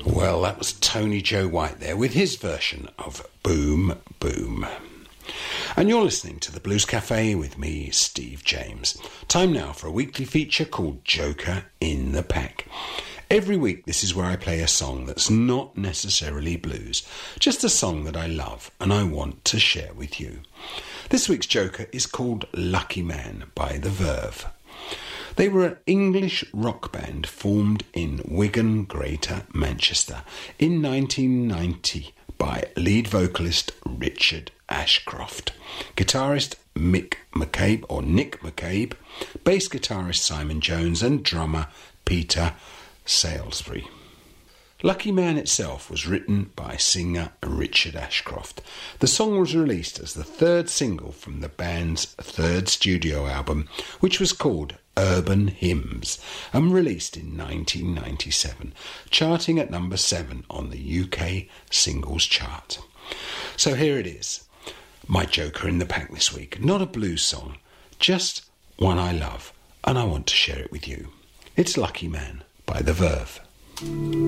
Well, that was Tony Joe White there with his version of Boom Boom. And you're listening to the Blues Cafe with me, Steve James. Time now for a weekly feature called Joker in the Pack. Every week this is where I play a song that's not necessarily blues, just a song that I love and I want to share with you. This week's Joker is called Lucky Man by The Verve. They were an English rock band formed in Wigan, Greater Manchester in 1990 by lead vocalist Richard Ashcroft, guitarist Nick McCabe, bass guitarist Simon Jones and drummer Peter Salisbury. Lucky Man itself was written by singer Richard Ashcroft. The song was released as the third single from the band's third studio album, which was called Urban Hymns, and released in 1997, charting at number 7 on the UK singles chart. So here it is, my Joker in the Pack this week. Not a blues song, just one I love, and I want to share it with you. It's Lucky Man by The Verve.